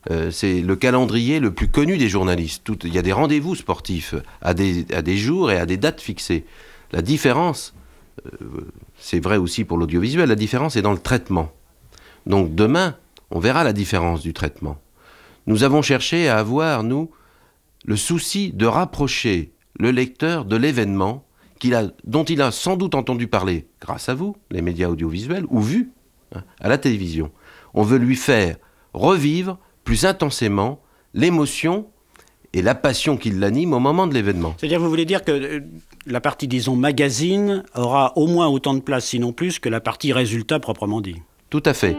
C'est le calendrier le plus connu des journalistes. Il y a des rendez-vous sportifs à des jours et à des dates fixées. La différence, c'est vrai aussi pour l'audiovisuel, la différence est dans le traitement. Donc demain, on verra la différence du traitement. Nous avons cherché à avoir, nous, le souci de rapprocher le lecteur de l'événement dont il a sans doute entendu parler, grâce à vous, les médias audiovisuels, ou vu à la télévision. On veut lui faire revivre plus intensément l'émotion et la passion qui l'anime au moment de l'événement. C'est-à-dire, vous voulez dire que la partie, disons, magazine aura au moins autant de place, sinon plus, que la partie résultat proprement dit. Tout à fait.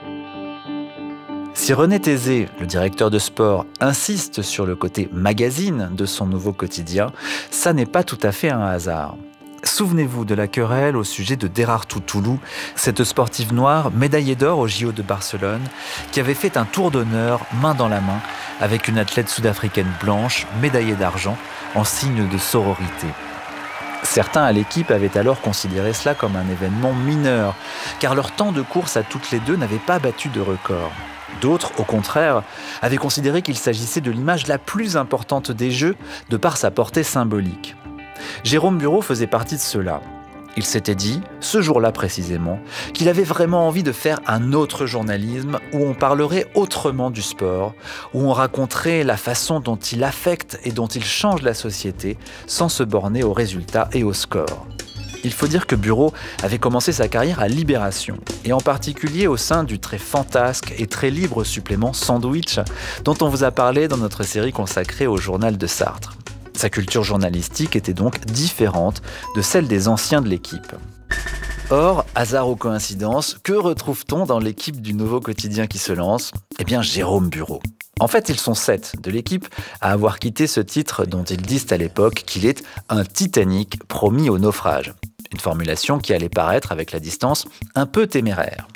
Si René Thésée, le directeur de sport, insiste sur le côté magazine de son nouveau quotidien, ça n'est pas tout à fait un hasard. Souvenez-vous de la querelle au sujet de Derartu Toulou, cette sportive noire médaillée d'or au JO de Barcelone, qui avait fait un tour d'honneur main dans la main avec une athlète sud-africaine blanche médaillée d'argent en signe de sororité. Certains à l'équipe avaient alors considéré cela comme un événement mineur, car leur temps de course à toutes les deux n'avait pas battu de record. D'autres, au contraire, avaient considéré qu'il s'agissait de l'image la plus importante des Jeux de par sa portée symbolique. Jérôme Bureau faisait partie de ceux-là. Il s'était dit, ce jour-là précisément, qu'il avait vraiment envie de faire un autre journalisme où on parlerait autrement du sport, où on raconterait la façon dont il affecte et dont il change la société sans se borner aux résultats et au score. Il faut dire que Bureau avait commencé sa carrière à Libération, et en particulier au sein du très fantasque et très libre supplément Sandwich, dont on vous a parlé dans notre série consacrée au journal de Sartre. Sa culture journalistique était donc différente de celle des anciens de l'équipe. Or, hasard ou coïncidence, que retrouve-t-on dans l'équipe du nouveau quotidien qui se lance ? Eh bien, Jérôme Bureau. En fait, ils sont 7 de l'équipe à avoir quitté ce titre dont ils disent à l'époque qu'il est un Titanic promis au naufrage. Une formulation qui allait paraître, avec la distance, un peu téméraire.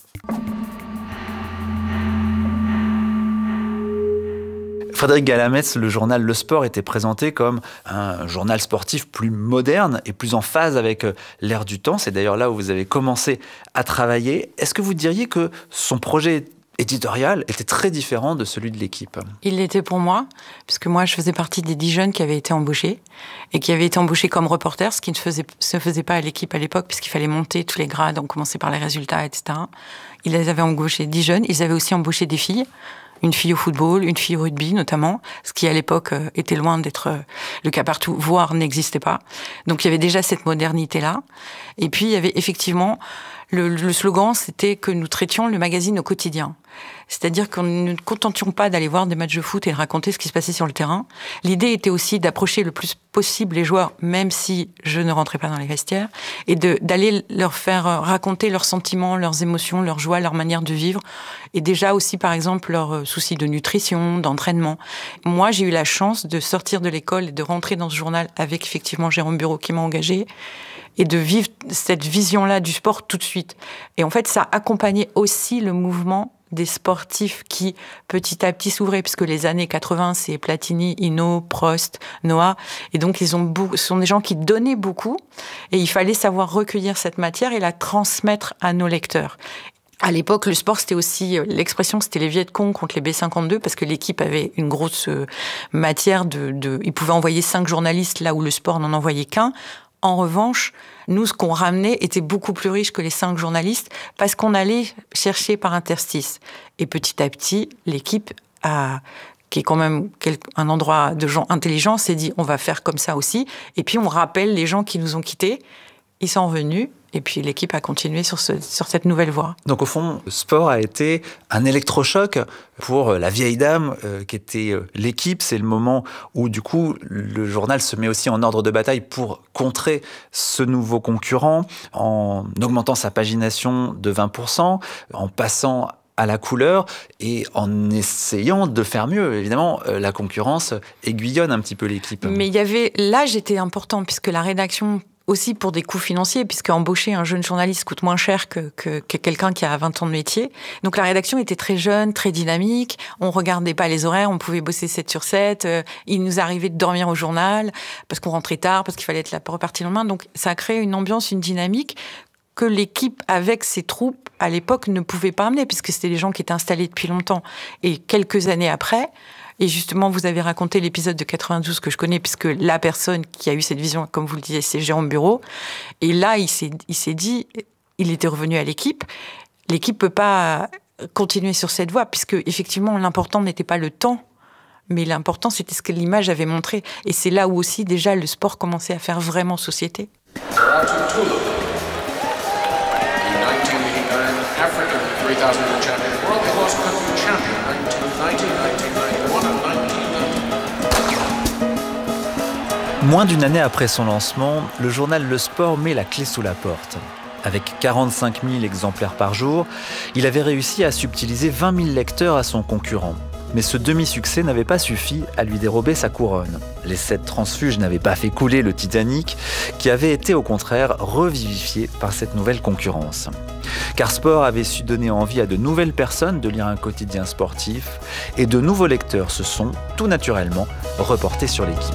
Frédéric Galamès, le journal Le Sport était présenté comme un journal sportif plus moderne et plus en phase avec l'ère du temps. C'est d'ailleurs là où vous avez commencé à travailler. Est-ce que vous diriez que son projet éditorial était très différent de celui de l'équipe? Il l'était pour moi, puisque moi je faisais partie des 10 jeunes qui avaient été embauchés, et qui avaient été embauchés comme reporters, ce qui ne se faisait pas à l'équipe à l'époque, puisqu'il fallait monter tous les grades, on commençait par les résultats, etc. Ils avaient embauché 10 jeunes, ils avaient aussi embauché des filles, une fille au football, une fille au rugby notamment, ce qui à l'époque était loin d'être le cas partout, voire n'existait pas. Donc il y avait déjà cette modernité-là. Et puis il y avait effectivement, le slogan, c'était que nous traitions le magazine au quotidien. C'est-à-dire qu'on ne nous contentions pas d'aller voir des matchs de foot et de raconter ce qui se passait sur le terrain. L'idée était aussi d'approcher le plus possible les joueurs, même si je ne rentrais pas dans les vestiaires, et d'aller leur faire raconter leurs sentiments, leurs émotions, leurs joies, leur manière de vivre, et déjà aussi, par exemple, leurs soucis de nutrition, d'entraînement. Moi, j'ai eu la chance de sortir de l'école et de rentrer dans ce journal avec effectivement Jérôme Bureau qui m'a engagée, et de vivre cette vision-là du sport tout de suite. Et en fait, ça accompagnait aussi le mouvement des sportifs qui, petit à petit, s'ouvraient, puisque les années 80, c'est Platini, Hinault, Prost, Noah, et donc ce sont des gens qui donnaient beaucoup, et il fallait savoir recueillir cette matière et la transmettre à nos lecteurs. À l'époque, le sport, c'était aussi, l'expression, c'était les Vietcong contre les B-52, parce que l'équipe avait une grosse matière ils pouvaient envoyer 5 journalistes là où le sport n'en envoyait qu'un. En revanche, nous, ce qu'on ramenait était beaucoup plus riche que les 5 journalistes parce qu'on allait chercher par interstice. Et petit à petit, l'équipe, qui est quand même un endroit de gens intelligents, s'est dit on va faire comme ça aussi. Et puis on rappelle les gens qui nous ont quittés, ils sont revenus. Et puis l'équipe a continué sur cette nouvelle voie. Donc au fond, le sport a été un électrochoc pour la vieille dame qui était l'équipe. C'est le moment où du coup le journal se met aussi en ordre de bataille pour contrer ce nouveau concurrent en augmentant sa pagination de 20%, en passant à la couleur et en essayant de faire mieux. Évidemment, la concurrence aiguillonne un petit peu l'équipe. Mais l'âge était important puisque la rédaction, aussi pour des coûts financiers, puisque embaucher un jeune journaliste coûte moins cher que quelqu'un qui a 20 ans de métier. Donc la rédaction était très jeune, très dynamique, on regardait pas les horaires, on pouvait bosser 7 sur 7, il nous arrivait de dormir au journal, parce qu'on rentrait tard, parce qu'il fallait être là pour repartir le lendemain. Donc ça a créé une ambiance, une dynamique que l'équipe, avec ses troupes, à l'époque, ne pouvait pas amener, puisque c'était des gens qui étaient installés depuis longtemps. Et quelques années après, et justement, vous avez raconté l'épisode de 92 que je connais, puisque la personne qui a eu cette vision, comme vous le disiez, c'est Jérôme Bureau. Et là, il s'est dit, il était revenu à l'équipe. L'équipe peut pas continuer sur cette voie, puisque effectivement, l'important n'était pas le temps, mais l'important, c'était ce que l'image avait montré. Et c'est là où aussi, déjà, le sport commençait à faire vraiment société. African 3000 meter champion, world cross country champion, 1990, 1991. Moins d'une année après son lancement, le journal Le Sport met la clé sous la porte. Avec 45 000 exemplaires par jour, il avait réussi à subtiliser 20 000 lecteurs à son concurrent. Mais ce demi-succès n'avait pas suffi à lui dérober sa couronne. Les 7 transfuges n'avaient pas fait couler le Titanic, qui avait été au contraire revivifié par cette nouvelle concurrence. Car Sport avait su donner envie à de nouvelles personnes de lire un quotidien sportif, et de nouveaux lecteurs se sont, tout naturellement, reportés sur l'équipe.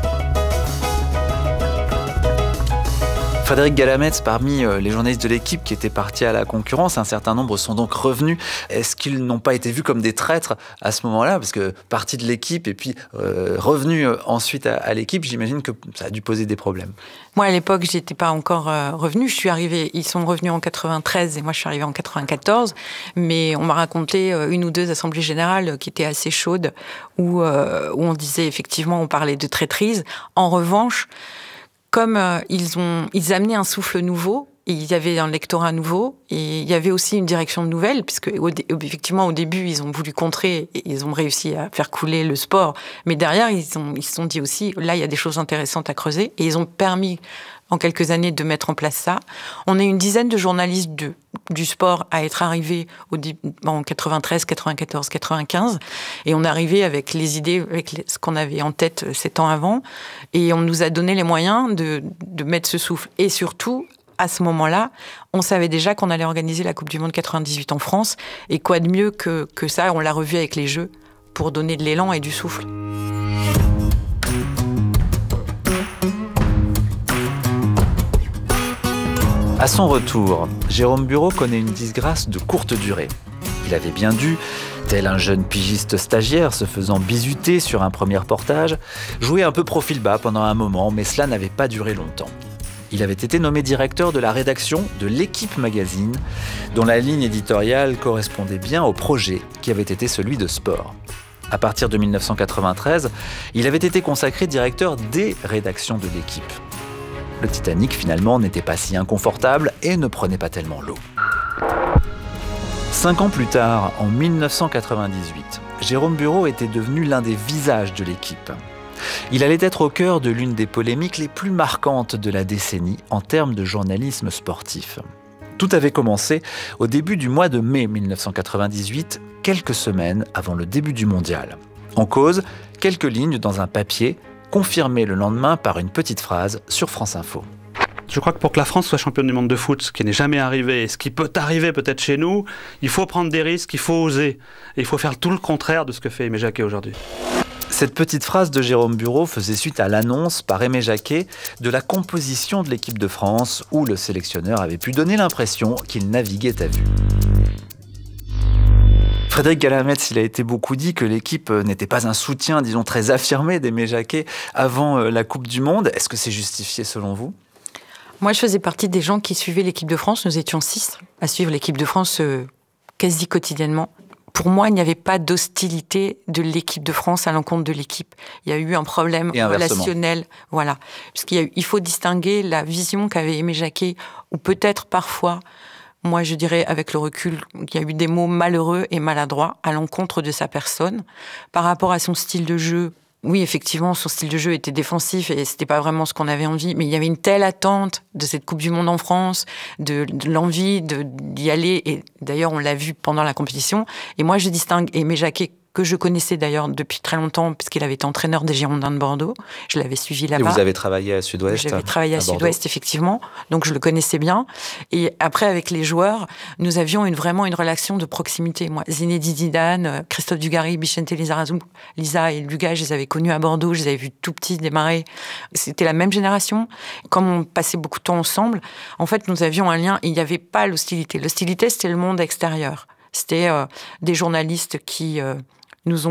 Frédéric Galametz, parmi les journalistes de l'équipe qui étaient partis à la concurrence, un certain nombre sont donc revenus. Est-ce qu'ils n'ont pas été vus comme des traîtres à ce moment-là? Parce que partis de l'équipe et puis revenus ensuite à l'équipe, j'imagine que ça a dû poser des problèmes. Moi, à l'époque, je n'étais pas encore revenue. Je suis arrivée, ils sont revenus en 93 et moi, je suis arrivée en 94. Mais on m'a raconté une ou deux assemblées générales qui étaient assez chaudes où on disait effectivement, on parlait de traîtrise. En revanche, comme ils amenaient un souffle nouveau, et il y avait un lectorat nouveau, et il y avait aussi une direction nouvelle, puisque effectivement au début ils ont voulu contrer, et ils ont réussi à faire couler le sport, mais derrière ils se sont dit aussi, là il y a des choses intéressantes à creuser, et ils ont permis en quelques années de mettre en place ça. On est une dizaine de journalistes du sport à être arrivés en 93, 94, 95. Et on est arrivé avec les idées, avec ce qu'on avait en tête 7 ans avant. Et on nous a donné les moyens de mettre ce souffle. Et surtout, à ce moment-là, on savait déjà qu'on allait organiser la Coupe du Monde 98 en France. Et quoi de mieux que ça, on l'a revu avec les Jeux pour donner de l'élan et du souffle. À son retour, Jérôme Bureau connaît une disgrâce de courte durée. Il avait bien dû, tel un jeune pigiste stagiaire se faisant bisuter sur un premier reportage, jouer un peu profil bas pendant un moment, mais cela n'avait pas duré longtemps. Il avait été nommé directeur de la rédaction de l'Équipe Magazine, dont la ligne éditoriale correspondait bien au projet qui avait été celui de Sport. À partir de 1993, il avait été consacré directeur des rédactions de l'Équipe. Le Titanic, finalement, n'était pas si inconfortable et ne prenait pas tellement l'eau. 5 ans plus tard, en 1998, Jérôme Bureau était devenu l'un des visages de l'équipe. Il allait être au cœur de l'une des polémiques les plus marquantes de la décennie en termes de journalisme sportif. Tout avait commencé au début du mois de mai 1998, quelques semaines avant le début du mondial. En cause, quelques lignes dans un papier, confirmé le lendemain par une petite phrase sur France Info. Je crois que pour que la France soit championne du monde de foot, ce qui n'est jamais arrivé, et ce qui peut arriver peut-être chez nous, il faut prendre des risques, il faut oser. Et il faut faire tout le contraire de ce que fait Aimé Jacquet aujourd'hui. Cette petite phrase de Jérôme Bureau faisait suite à l'annonce par Aimé Jacquet de la composition de l'équipe de France, où le sélectionneur avait pu donner l'impression qu'il naviguait à vue. Frédéric Galametz, il a été beaucoup dit que l'équipe n'était pas un soutien, disons, très affirmé d'Aimé Jacquet avant la Coupe du Monde. Est-ce que c'est justifié selon vous ? Moi, je faisais partie des gens qui suivaient l'équipe de France. Nous étions 6 à suivre l'équipe de France quasi quotidiennement. Pour moi, il n'y avait pas d'hostilité de l'équipe de France à l'encontre de l'équipe. Il y a eu un problème relationnel. Voilà. Parce qu'il faut distinguer la vision qu'avait Aimé Jacquet, ou peut-être parfois, moi je dirais avec le recul, qu'il y a eu des mots malheureux et maladroits à l'encontre de sa personne. Par rapport à son style de jeu, oui, effectivement, son style de jeu était défensif et c'était pas vraiment ce qu'on avait envie. Mais il y avait une telle attente de cette Coupe du Monde en France, de l'envie d'y aller. Et d'ailleurs, on l'a vu pendant la compétition. Et moi, je distingue Aimé Jacquet que je connaissais d'ailleurs depuis très longtemps, puisqu'il avait été entraîneur des Girondins de Bordeaux. Je l'avais suivi là-bas. Et vous avez travaillé à Sud-Ouest? J'avais travaillé à Sud-Ouest, effectivement. Donc, je le connaissais bien. Et après, avec les joueurs, nous avions vraiment une relation de proximité. Moi, Zinedine Zidane, Christophe Dugarry, Vicente Lizarazu, Lisa et Luga, je les avais connus à Bordeaux. Je les avais vus tout petits démarrer. C'était la même génération. Comme on passait beaucoup de temps ensemble, en fait, nous avions un lien. Il n'y avait pas l'hostilité. L'hostilité, c'était le monde extérieur. C'était des journalistes qui nous ont